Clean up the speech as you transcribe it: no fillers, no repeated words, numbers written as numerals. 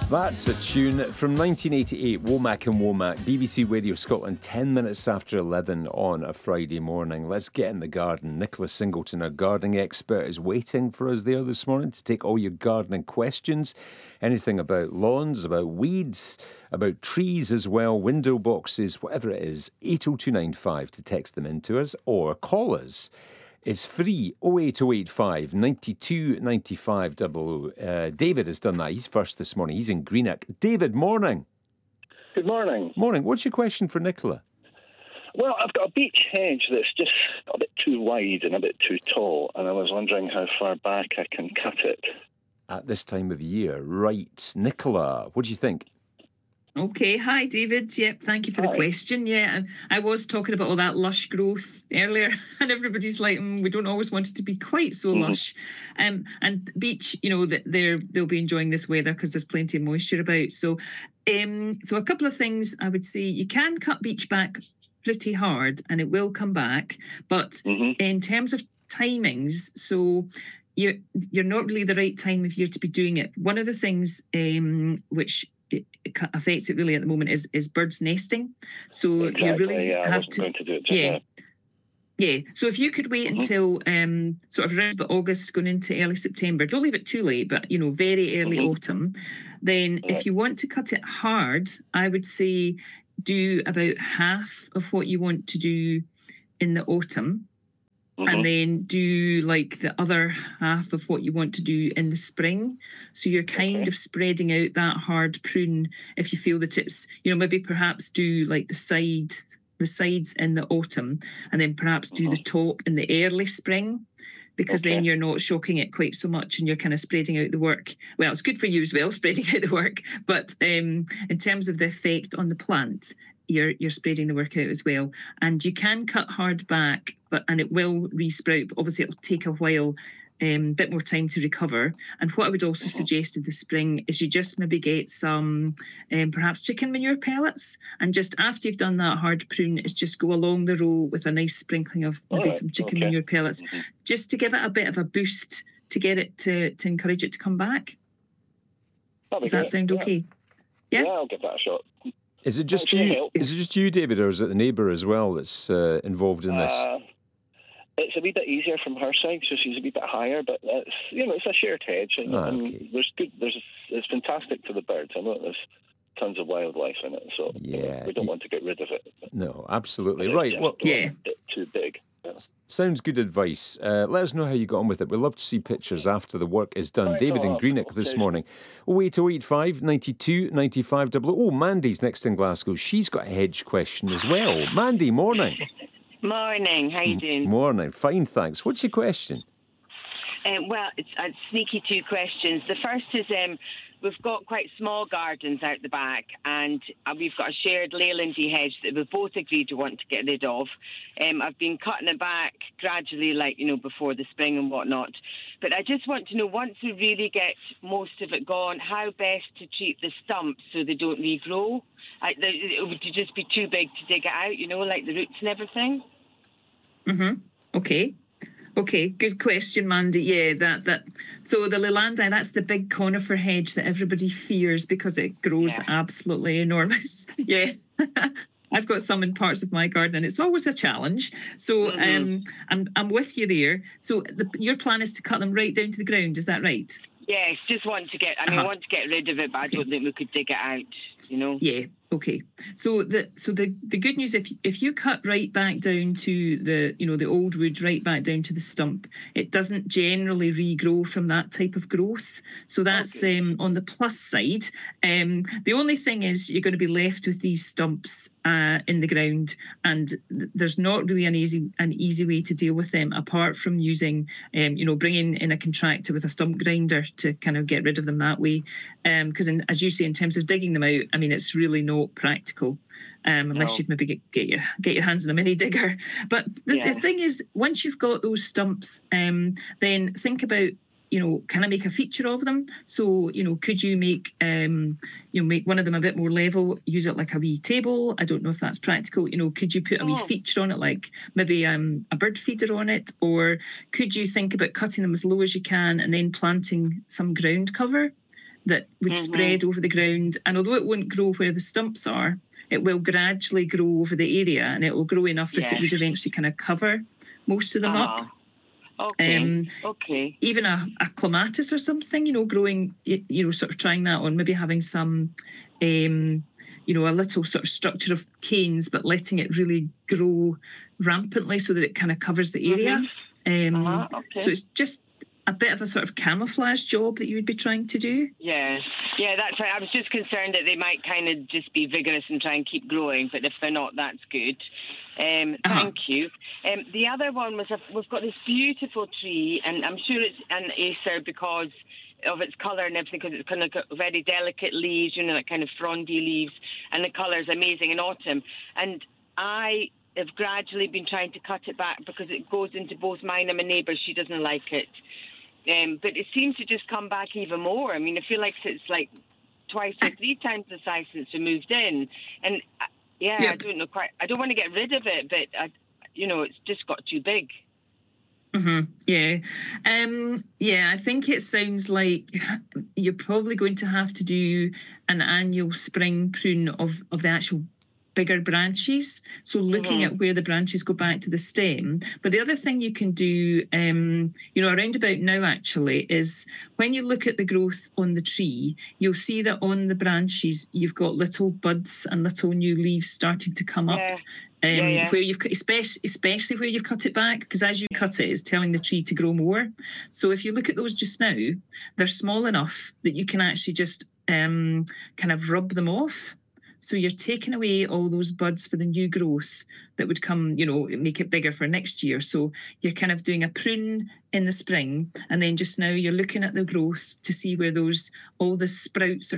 That's a tune from 1988, Womack and Womack, BBC Radio Scotland, 10 minutes after 11 on a Friday morning. Let's get in the garden. Nicola Singleton, our gardening expert, is waiting for us there this morning to take all your gardening questions. Anything about lawns, about weeds, about trees as well, window boxes, whatever it is, 80295 to text them in to us or call us. It's free, 08085 92 95 00. David has done that. He's first this morning. He's in Greenock. David, morning. Good morning. Morning. What's your question for Nicola? Well, I've got a beech hedge that's just a bit too wide and a bit too tall, and I was wondering how far back I can cut it. At this time of year, right. Nicola, what do you think? Okay, hi David. Yep, thank you for the question. Yeah, and I was talking about all that lush growth earlier, and everybody's like, we don't always want it to be quite so lush. And beech, they'll be enjoying this weather because there's plenty of moisture about. So a couple of things I would say: you can cut beech back pretty hard, and it will come back. But in terms of timings, so you're not really the right time of year to be doing it. One of the things which it affects it really at the moment is birds nesting. So exactly, you really have to. Going to do it yeah. So if you could wait until sort of around August, going into early September, don't leave it too late, but very early autumn. Then if you want to cut it hard, I would say do about half of what you want to do in the autumn. And then do like the other half of what you want to do in the spring. So you're kind of spreading out that hard prune if you feel that it's, maybe perhaps do like the sides in the autumn and then perhaps do the top in the early spring, because then you're not shocking it quite so much and you're kind of spreading out the work. Well, it's good for you as well, spreading out the work. But in terms of the effect on the plant, you're spreading the work out as well. And you can cut hard back, and it will resprout. But obviously, it'll take a while, bit more time to recover. And what I would also suggest in the spring is you just maybe get some perhaps chicken manure pellets. And just after you've done that hard prune, is just go along the row with a nice sprinkling of maybe some chicken manure pellets, just to give it a bit of a boost to get it to encourage it to come back. Does that sound okay? Yeah, I'll give that a shot. Is it just you? Is it just you, David, or is it the neighbour as well that's involved in this? It's a wee bit easier from her side, so she's a wee bit higher. But it's a shared hedge, and it's fantastic for the birds. I know there's tons of wildlife in it, so we don't want to get rid of it. No, absolutely right. Well, a bit too big. Sounds good advice. Let us know how you got on with it. We'd love to see pictures after the work is done. David in Greenock this morning. 08085 92 95 00. Oh, Mandy's next in Glasgow. She's got a hedge question as well. Mandy, morning. Morning. How you doing? Morning. Fine, thanks. What's your question? Well, it's a sneaky two questions. The first is we've got quite small gardens out the back, and we've got a shared Leylandii hedge that we both agreed we want to get rid of. I've been cutting it back gradually, before the spring and whatnot. But I just want to know, once we really get most of it gone, how best to treat the stumps so they don't regrow. It would just be too big to dig it out, like the roots and everything. Okay, good question, Mandy. Yeah, that. So the Leylandii, that's the big conifer hedge that everybody fears because it grows absolutely enormous. Yeah. I've got some in parts of my garden, and it's always a challenge. So I'm with you there. So your plan is to cut them right down to the ground, is that right? Yes, just want to get. I want to get rid of it, but I don't think we could dig it out. Yeah. Okay. So the good news, if you cut right back down to the old wood, right back down to the stump, it doesn't generally regrow from that type of growth. So that's on the plus side. The only thing is you're going to be left with these stumps in the ground, and there's not really an easy way to deal with them apart from using bringing in a contractor with a stump grinder to kind of get rid of them that way. Because as you say, in terms of digging them out, I mean, it's really not practical unless you've maybe get your hands on a mini digger. But the thing is, once you've got those stumps, then think about, can I make a feature of them? So, could you make one of them a bit more level, use it like a wee table? I don't know if that's practical. Could you put a wee feature on it, like maybe a bird feeder on it? Or could you think about cutting them as low as you can and then planting some ground cover? that would spread over the ground. And although it won't grow where the stumps are, it will gradually grow over the area, and it will grow enough that it would eventually kind of cover most of them up. Okay. Even a clematis or something, growing, sort of trying that on, maybe having some, a little sort of structure of canes, but letting it really grow rampantly so that it kind of covers the area. So it's just a bit of a sort of camouflage job that you would be trying to do. Yeah, that's right. I was just concerned that they might kind of just be vigorous and try and keep growing, but if they're not, that's good. Thank you. The other one was we've got this beautiful tree, and I'm sure it's an Acer because of its colour and everything, because it's kind of got very delicate leaves, like kind of frondy leaves, and the colour is amazing in autumn. And I have gradually been trying to cut it back because it goes into both mine and my neighbour's. She doesn't like it. But it seems to just come back even more. I mean, I feel like it's like twice or three times the size since we moved in. And I don't know quite. I don't want to get rid of it, but it's just got too big. Yeah. I think it sounds like you're probably going to have to do an annual spring prune of the actual bigger branches, so looking at where the branches go back to the stem. But the other thing you can do, around about now actually, is when you look at the growth on the tree, you'll see that on the branches you've got little buds and little new leaves starting to come up. Where you've especially where you've cut it back, because as you cut it, it's telling the tree to grow more. So if you look at those just now, they're small enough that you can actually just kind of rub them off. So you're taking away all those buds for the new growth that would come, make it bigger for next year. So you're kind of doing a prune in the spring, and then just now you're looking at the growth to see where all the sprouts are